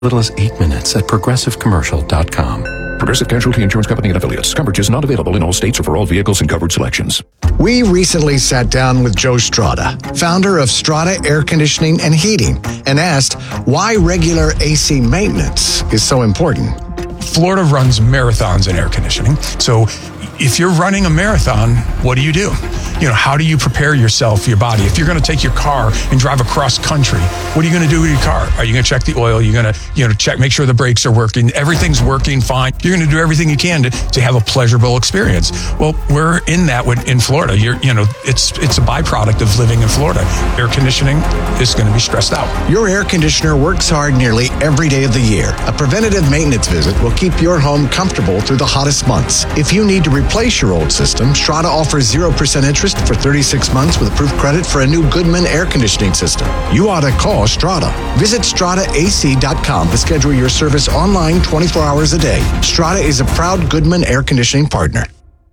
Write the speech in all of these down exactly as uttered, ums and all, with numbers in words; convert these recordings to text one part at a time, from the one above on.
little as eight minutes at progressive commercial dot com. Progressive Casualty Insurance Company and Affiliates. Coverage is not available in all states or for all vehicles and covered selections. We recently sat down with Joe Strada, founder of Strada Air Conditioning and Heating, and asked why regular A C maintenance is so important. Florida runs marathons in air conditioning. So if you're running a marathon, what do you do? You know, how do you prepare yourself, your body? If you're going to take your car and drive across country, what are you going to do with your car? Are you going to check the oil? You're going to, you know, check, make sure the brakes are working. Everything's working fine. You're going to do everything you can to, to have a pleasurable experience. Well, we're in that with, in Florida. You're, you know, it's it's a byproduct of living in Florida. Air conditioning is going to be stressed out. Your air conditioner works hard nearly every day of the year. A preventative maintenance visit will keep your home comfortable through the hottest months. If you need to replace your old system, Strada offers zero percent interest for thirty-six months with approved credit for a new Goodman air conditioning system. You ought to call Strada. Visit strada a c dot com to schedule your service online twenty-four hours a day. Strada is a proud Goodman air conditioning partner.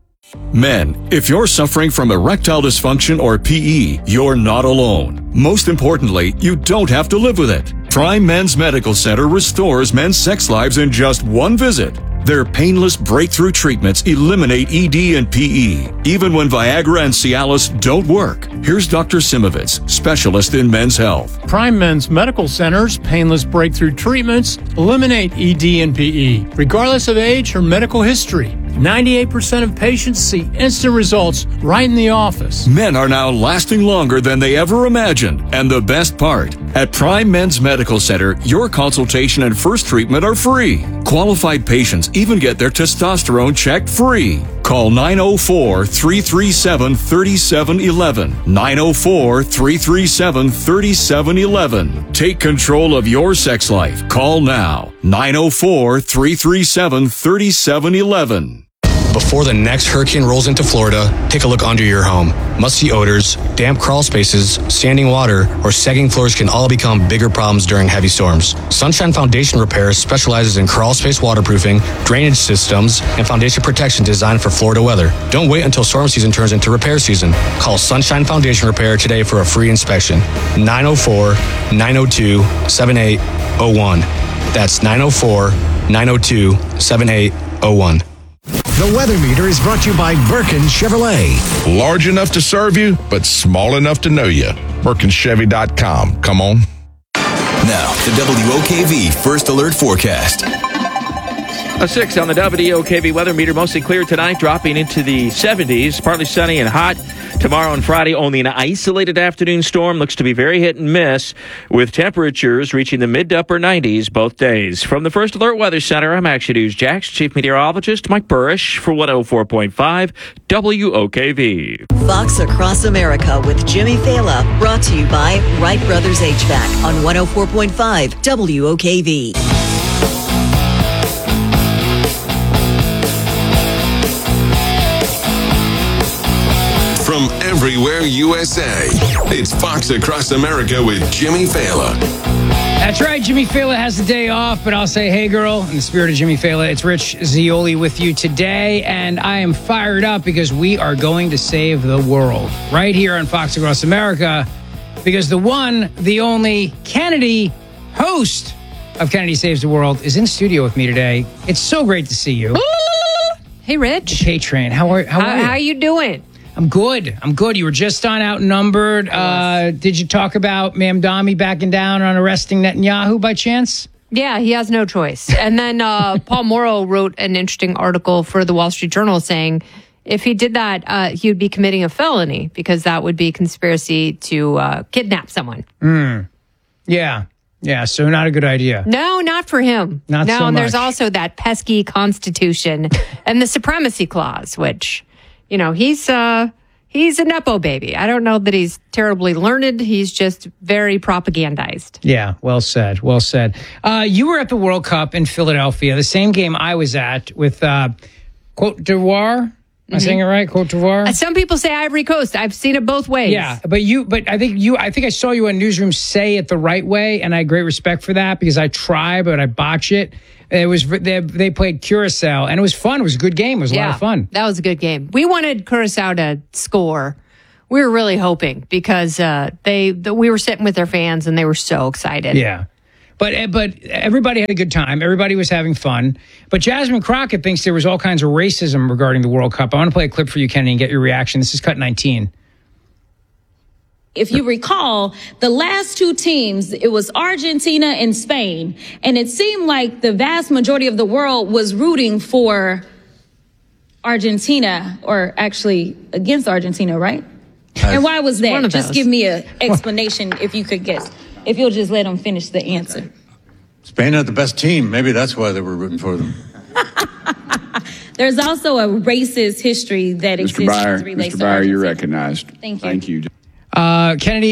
Men, if you're suffering from erectile dysfunction or P E, you're not alone. Most importantly, you don't have to live with it. Prime Men's Medical Center restores men's sex lives in just one visit. Their painless breakthrough treatments eliminate E D and P E, even when Viagra and Cialis don't work. Here's Doctor Simovitz, specialist in men's health. Prime Men's Medical Center's painless breakthrough treatments eliminate E D and P E, regardless of age or medical history. ninety-eight percent of patients see instant results right in the office. Men are now lasting longer than they ever imagined. And the best part, at Prime Men's Medical Center, your consultation and first treatment are free. Qualified patients even get their testosterone checked free. Call nine oh four, three three seven, three seven one one. nine oh four, three three seven, three seven one one. Take control of your sex life. Call now. nine oh four, three three seven, three seven one one. Before the next hurricane rolls into Florida, take a look under your home. Musty odors, damp crawl spaces, standing water, or sagging floors can all become bigger problems during heavy storms. Sunshine Foundation Repair specializes in crawl space waterproofing, drainage systems, and foundation protection designed for Florida weather. Don't wait until storm season turns into repair season. Call Sunshine Foundation Repair today for a free inspection. nine oh four, nine oh two, seven eight oh one. That's nine oh four, nine oh two, seven eight oh one. The Weather Meter is brought to you by Birkin Chevrolet. Large enough to serve you, but small enough to know you. Birkin Chevy dot com. Come on. Now, the W O K V First Alert Forecast. A six on the W O K V weather meter. Mostly clear tonight, dropping into the seventies. Partly sunny and hot. Tomorrow and Friday, only an isolated afternoon storm. Looks to be very hit and miss, with temperatures reaching the mid to upper nineties both days. From the First Alert Weather Center, I'm Action News Jax Chief Meteorologist Mike Burrish for one oh four point five W O K V. Fox Across America with Jimmy Fela, brought to you by Wright Brothers H V A C on one oh four point five W O K V. From everywhere U S A, it's Fox Across America with Jimmy Fela. That's right, Jimmy Fela has the day off, but I'll say, hey girl, in the spirit of Jimmy Fela, it's Rich Zeoli with you today, and I am fired up because we are going to save the world right here on Fox Across America, because the one, the only Kennedy, host of Kennedy Saves the World, is in studio with me today. It's so great to see you. Hey, Rich. K-Train, how are, how how, are you? How you doing? I'm good. I'm good. You were just on Outnumbered. Uh, did you talk about Mamdani backing down on arresting Netanyahu by chance? Yeah, he has no choice. And then uh, Paul Morrow wrote an interesting article for the Wall Street Journal saying if he did that, uh, he would be committing a felony because that would be conspiracy to uh, kidnap someone. Mm. Yeah. Yeah, so not a good idea. No, not for him. Not no, so and there's much. also that pesky Constitution and the Supremacy Clause, which... You know, he's uh, he's a Nepo baby. I don't know that he's terribly learned. He's just very propagandized. Yeah, well said. Well said. Uh, you were at the World Cup in Philadelphia, the same game I was at with uh, Cote d'Ivoire. Am I mm-hmm. saying it right? Cote d'Ivoire? Uh, some people say Ivory Coast. I've seen it both ways. Yeah, but you, but I think you, I think I saw you on Newsroom say it the right way, and I have great respect for that because I try, but I botch it. It was they, they played Curacao, and it was fun. It was a good game. It was a yeah, lot of fun. That was a good game. We wanted Curacao to score. We were really hoping because uh, they the, we were sitting with their fans, and they were so excited. Yeah. But but everybody had a good time. Everybody was having fun. But Jasmine Crockett thinks there was all kinds of racism regarding the World Cup. I want to play a clip for you, Kenny, and get your reaction. This is cut nineteen. If you recall, the last two teams, it was Argentina and Spain. And it seemed like the vast majority of the world was rooting for Argentina, or actually against Argentina, right? Uh, and why was that? Just give me an explanation if you could guess. If you'll just let them finish the answer. Spain had the best team. Maybe that's why they were rooting for them. There's also a racist history that exists. Mister Byer, as relates Mister to Byer, Argentina. you're recognized. Thank you. Thank you. Uh, Kennedy,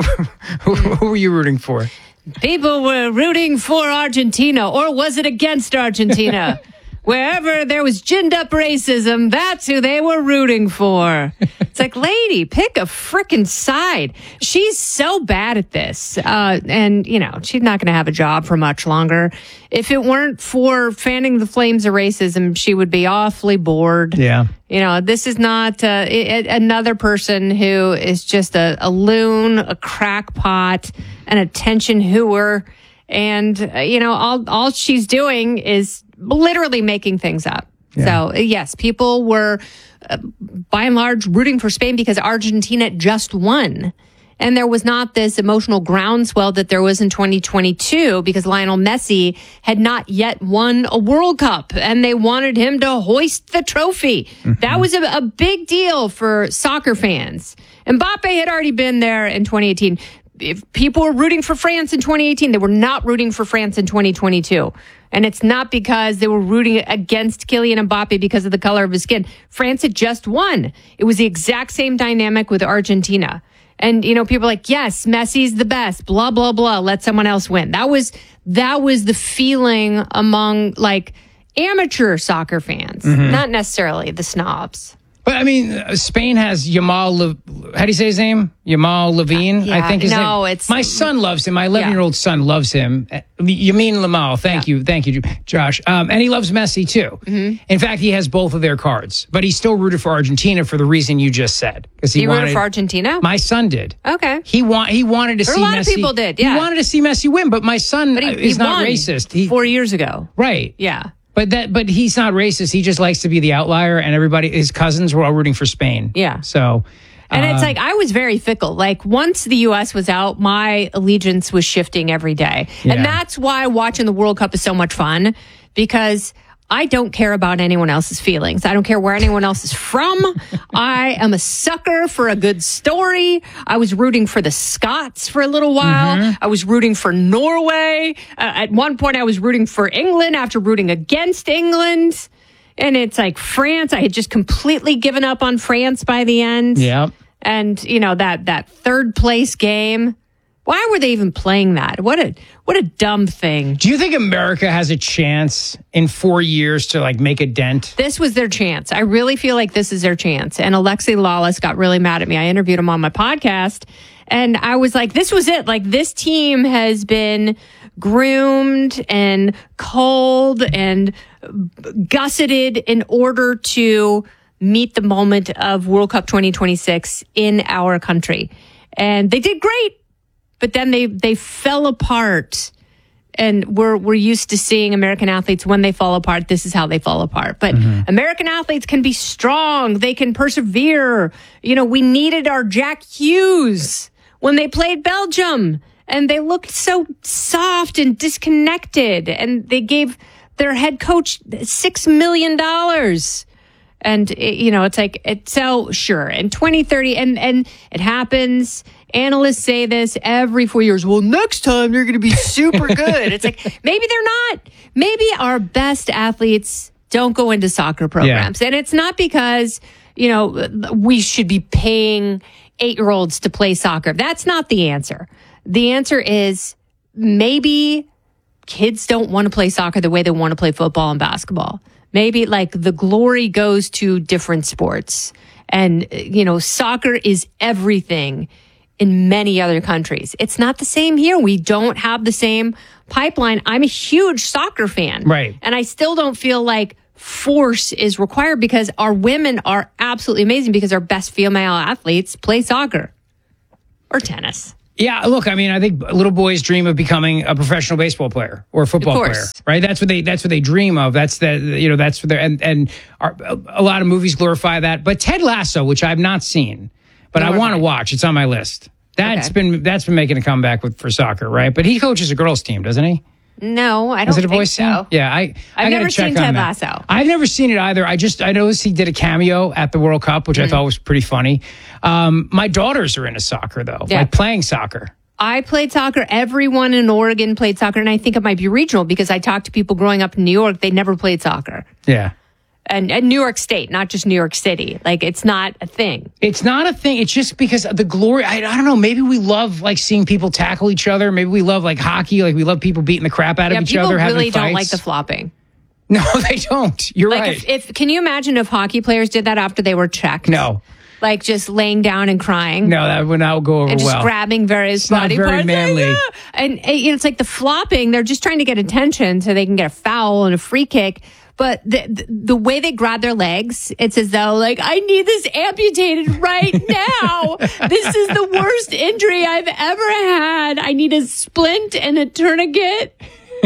who, who were you rooting for? People were rooting for Argentina, or was it against Argentina? Wherever there was ginned up racism, that's who they were rooting for. It's like, lady, pick a frickin' side. She's so bad at this. Uh, and, you know, she's not going to have a job for much longer. If it weren't for fanning the flames of racism, she would be awfully bored. Yeah. You know, this is not uh, it, another person who is just a, a loon, a crackpot, an attention hooer. And, uh, you know, all, all she's doing is literally making things up. Yeah. So, yes, people were, uh, by and large, rooting for Spain because Argentina just won. And there was not this emotional groundswell that there was in twenty twenty-two because Lionel Messi had not yet won a World Cup and they wanted him to hoist the trophy. Mm-hmm. That was a, a big deal for soccer fans. Mbappe had already been there in twenty eighteen. If people were rooting for France in twenty eighteen, they were not rooting for France in twenty twenty-two. And it's not because they were rooting against Kylian Mbappe because of the color of his skin. France had just won. It was the exact same dynamic with Argentina. And, you know, people are like, yes, Messi's the best, blah, blah, blah, let someone else win. That was, that was the feeling among, like, amateur soccer fans, mm-hmm. not necessarily the snobs. But I mean, Spain has Yamal. Le- How do you say his name? Yamal Levine. Uh, yeah, I think his no, name. it's my son loves him. My eleven-year-old yeah. son loves him. Yamin Lamal. Thank yeah. you, thank you, Josh. Um, and he loves Messi too. Mm-hmm. In fact, he has both of their cards. But he still rooted for Argentina for the reason you just said. Because he you wanted, rooted for Argentina. My son did. Okay. He want he wanted to or see a lot Messi. of people did. Yeah. He wanted to see Messi win. But my son but he, is he not won racist. He, four years ago. Right. Yeah. But that, but he's not racist. He just likes to be the outlier, and everybody, his cousins were all rooting for Spain. Yeah. So, and uh, it's like I was very fickle. Like once the U S was out, my allegiance was shifting every day, Yeah. and that's why watching the World Cup is so much fun because I don't care about anyone else's feelings. I don't care where anyone else is from. I am a sucker for a good story. I was rooting for the Scots for a little while. Mm-hmm. I was rooting for Norway. Uh, at one point, I was rooting for England after rooting against England. And it's like France. I had just completely given up on France by the end. Yeah. And, you know, that, that third place game. Why were they even playing that? What a what a dumb thing. Do you think America has a chance in four years to like make a dent? This was their chance. I really feel like this is their chance. And Alexi Lawless got really mad at me. I interviewed him on my podcast and I was like, this was it. Like this team has been groomed and culled and gusseted in order to meet the moment of World Cup twenty twenty-six in our country. And they did great. But then they, they fell apart, and we're we're used to seeing American athletes when they fall apart. This is how they fall apart. But mm-hmm. American athletes can be strong; they can persevere. You know, we needed our Jack Hughes when they played Belgium, and they looked so soft and disconnected. And they gave their head coach six million dollars. And it, you know, it's like it's so sure in twenty thirty, and and it happens. Analysts say this every four years. Well, next time you're going to be super good. It's like, maybe they're not. Maybe our best athletes don't go into soccer programs. Yeah. And it's not because, you know, we should be paying eight-year-olds to play soccer. That's not the answer. The answer is maybe kids don't want to play soccer the way they want to play football and basketball. Maybe like the glory goes to different sports. And, you know, soccer is everything in many other countries. It's not the same here. We don't have the same pipeline. I'm a huge soccer fan. Right. And I still don't feel like force is required because our women are absolutely amazing because our best female athletes play soccer or tennis. Yeah, look, I mean, I think little boys dream of becoming a professional baseball player or a football player, right? That's what they that's what they dream of. That's the you know that's what they're and and our, a lot of movies glorify that. But Ted Lasso, which I've not seen, but I want to watch. It's on my list. That's okay. been that's been making a comeback with for soccer, right? But he coaches a girls' team, doesn't he? No, I don't Is it a think boys' so. team? Yeah, I I've I never gotta check seen on Ted that. Lasso. I've never seen it either. I just I noticed he did a cameo at the World Cup, which mm-hmm. I thought was pretty funny. Um, my daughters are into soccer though, yeah. like playing soccer. I played soccer. Everyone in Oregon played soccer, and I think it might be regional because I talked to people growing up in New York. They never played soccer. Yeah. And, and New York State, not just New York City. Like, it's not a thing. It's not a thing. It's just because of the glory. I, I don't know. Maybe we love, like, seeing people tackle each other. Maybe we love, like, hockey. Like, we love people beating the crap out yeah, of each other, having really fights. don't like the flopping. No, they don't. You're like right. If, if Can you imagine if hockey players did that after they were checked? No. Like, just laying down and crying? No, that would not go over and just well. grabbing various it's not body very parts. manly. Like, yeah. And, and you know, it's like the flopping. They're just trying to get attention so they can get a foul and a free kick. But the, the the way they grab their legs, it's as though, like, I need this amputated right now. This is the worst injury I've ever had. I need a splint and a tourniquet.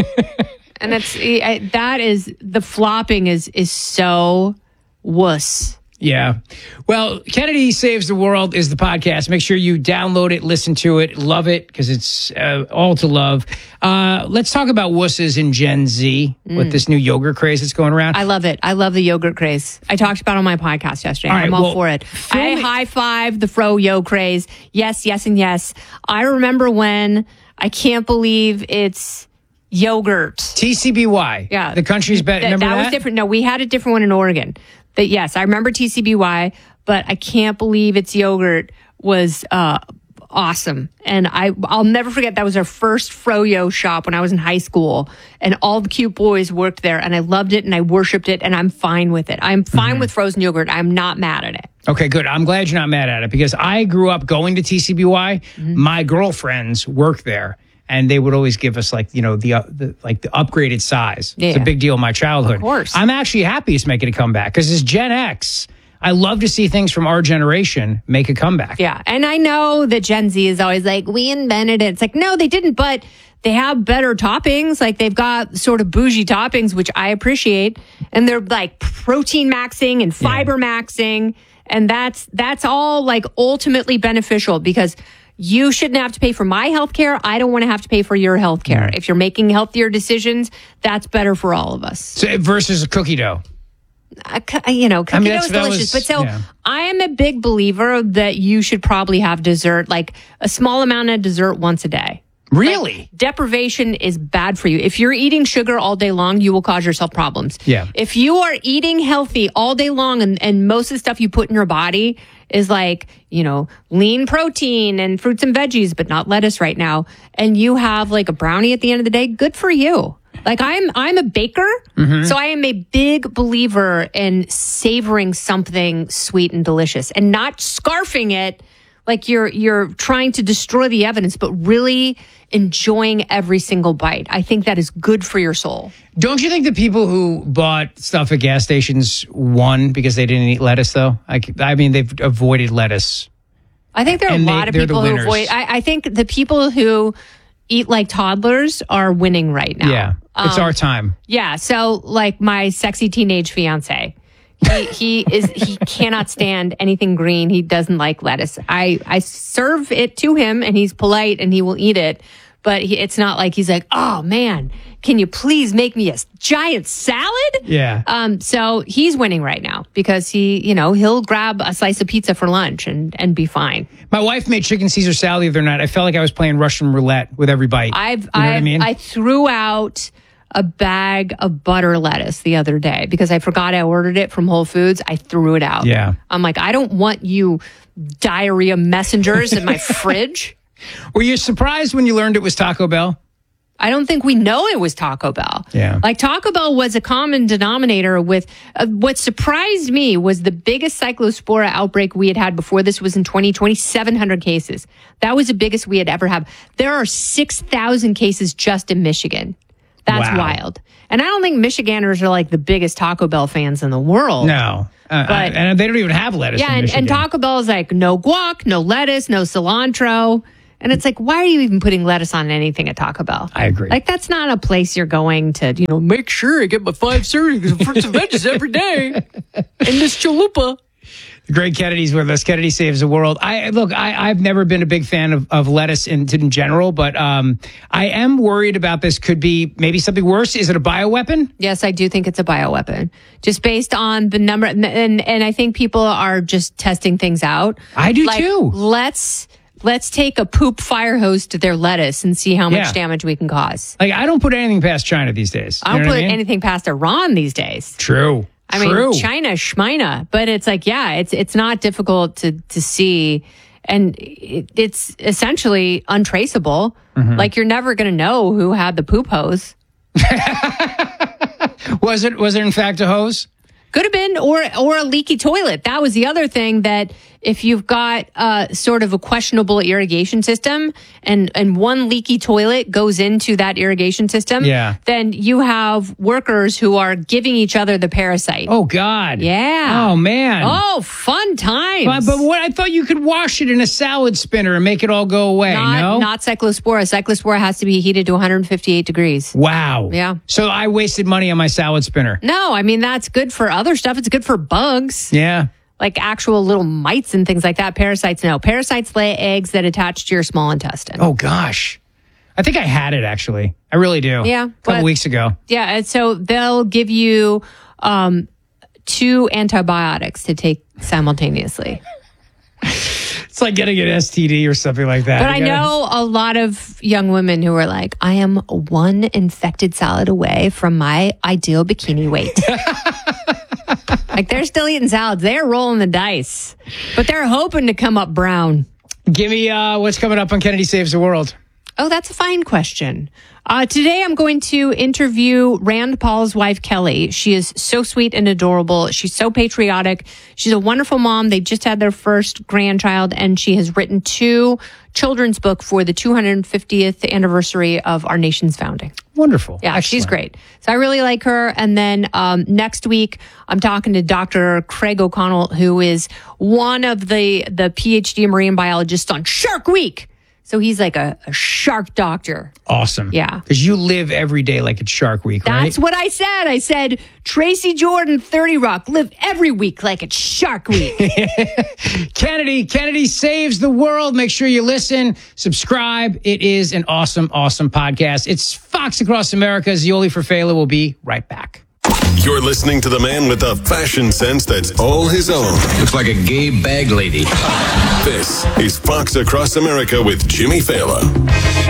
And that's I, that is the flopping is is so wuss. Yeah. Well, Kennedy Saves the World is the podcast. Make sure you download it, listen to it, love it, because it's uh, all to love. Uh, let's talk about wusses in Gen Z mm. with this new yogurt craze that's going around. I love it. I love the yogurt craze. I talked about it on my podcast yesterday. All right, I'm all well, for it. I it. high five the fro yo craze. Yes, yes, and yes. I remember when I can't believe it's yogurt. T C B Y. Yeah. The country's bet. Remember that? That was different. No, we had a different one in Oregon. But yes, I remember T C B Y, but I can't believe it's yogurt was uh, awesome. And I, I'll never forget, that was our first froyo shop when I was in high school. And all the cute boys worked there. And I loved it and I worshipped it. And I'm fine with it. I'm fine mm-hmm. with frozen yogurt. I'm not mad at it. Okay, good. I'm glad you're not mad at it because I grew up going to T C B Y. Mm-hmm. My girlfriends worked there. And they would always give us like, you know, the, uh, the like the upgraded size. Yeah. It's a big deal in my childhood. Of course. I'm actually happy it's making a comeback because as Gen X, I love to see things from our generation make a comeback. Yeah. And I know that Gen Z is always like, we invented it. It's like, no, they didn't, but they have better toppings. Like they've got sort of bougie toppings, which I appreciate. And they're like protein maxing and fiber yeah. maxing. And that's, that's all like ultimately beneficial because you shouldn't have to pay for my health care. I don't want to have to pay for your health care. Mm. If you're making healthier decisions, that's better for all of us. So versus a cookie dough. Uh, you know, cookie I mean, dough is delicious. Was, but so yeah. I am a big believer that you should probably have dessert, like a small amount of dessert once a day. Really? Like, deprivation is bad for you. If you're eating sugar all day long, you will cause yourself problems. Yeah. If you are eating healthy all day long and, and most of the stuff you put in your body is like, you know, lean protein and fruits and veggies, but not lettuce right now, and you have like a brownie at the end of the day, good for you. Like I'm, I'm a baker, mm-hmm. so I am a big believer in savoring something sweet and delicious and not scarfing it like you're you're trying to destroy the evidence, but really enjoying every single bite. I think that is good for your soul. Don't you think the people who bought stuff at gas stations won because they didn't eat lettuce, though? I, I mean, they've avoided lettuce. I think there are and a lot they, of people who avoid. I, I think the people who eat like toddlers are winning right now. Yeah, it's um, our time. Yeah, so like my sexy teenage fiance. He, he is he cannot stand anything green. He doesn't like lettuce. I, I serve it to him and he's polite and he will eat it. But he, it's not like he's like, oh man, can you please make me a giant salad? Yeah. Um. So he's winning right now because he, you know, he'll grab a slice of pizza for lunch and, and be fine. My wife made chicken Caesar salad the other night. I felt like I was playing Russian roulette with every bite. I've, you know I've what I mean? I threw out a bag of butter lettuce the other day because I forgot I ordered it from Whole Foods. I threw it out. Yeah. I'm like, I don't want you diarrhea messengers in my fridge. Were you surprised when you learned it was Taco Bell? I don't think we know it was Taco Bell. Yeah. Like Taco Bell was a common denominator with uh, what surprised me was the biggest cyclospora outbreak we had had before this was in twenty twenty, seven hundred cases. That was the biggest we had ever had. There are six thousand cases just in Michigan. That's wow. wild. And I don't think Michiganders are like the biggest Taco Bell fans in the world. No. Uh, but, I, and they don't even have lettuce yeah, in and, Michigan. and Taco Bell is like no guac, no lettuce, no cilantro. And it's like, why are you even putting lettuce on anything at Taco Bell? I agree. Like, that's not a place you're going to, you know, make sure I get my five servings of fruits and veggies every day. And this chalupa. Greg Kennedy's with us. Kennedy Saves the World. I look, I, I've never been a big fan of, of lettuce in, in general, but um, I am worried about this could be maybe something worse. Is it a bioweapon? Yes, I do think it's a bioweapon. Just based on the number, and and, and I think people are just testing things out. I do like, too. Let's let's take a poop fire hose to their lettuce and see how much Yeah. damage we can cause. Like, I don't put anything past China these days. I You don't know put what I mean? anything past Iran these days. True. I True. mean, China, schmina, but it's like, yeah, it's it's not difficult to to see, and it, it's essentially untraceable. Mm-hmm. Like, you're never going to know who had the poop hose. Was it? Was it in fact a hose? Could have been, or or a leaky toilet. That was the other thing, that if you've got uh, sort of a questionable irrigation system and, and one leaky toilet goes into that irrigation system, Yeah. then you have workers who are giving each other the parasite. Oh, God. Yeah. Oh, man. Oh, fun times. But, but what I thought you could wash it in a salad spinner and make it all go away. Not, no, not cyclospora. Cyclospora has to be heated to one hundred fifty-eight degrees. Wow. Yeah. So I wasted money on my salad spinner. No, I mean, that's good for other stuff. It's good for bugs. Yeah. Like actual little mites and things like that. Parasites, no. Parasites lay eggs that attach to your small intestine. Oh, gosh. I think I had it, actually. I really do. Yeah, A couple but- weeks ago. Yeah, and so they'll give you um, two antibiotics to take simultaneously. It's like getting an S T D or something like that. But I You gotta- know a lot of young women who are like, I am one infected salad away from my ideal bikini weight. Like, they're still eating salads. They're rolling the dice. But they're hoping to come up brown. Give me uh, what's coming up on Kennedy Saves the World. Oh, that's a fine question. Uh, today, I'm going to interview Rand Paul's wife, Kelly. She is so sweet and adorable. She's so patriotic. She's a wonderful mom. They just had their first grandchild, and she has written two children's books for the two hundred fiftieth anniversary of our nation's founding. Wonderful. Yeah, Excellent. she's great. So I really like her. And then um, next week, I'm talking to Doctor Craig O'Connell, who is one of the, the PhD marine biologists on Shark Week. So he's like a, a shark doctor. Awesome. Yeah. Because you live every day like it's Shark Week, right? That's what I said. I said, Tracy Jordan, thirty Rock, live every week like it's Shark Week. Kennedy, Kennedy Saves the World. Make sure you listen, subscribe. It is an awesome, awesome podcast. It's Fox Across America. Zioli Furfela will be right back. You're listening to the man with the fashion sense that's all his own. Looks like a gay bag lady. This is Fox Across America with Jimmy Fallon.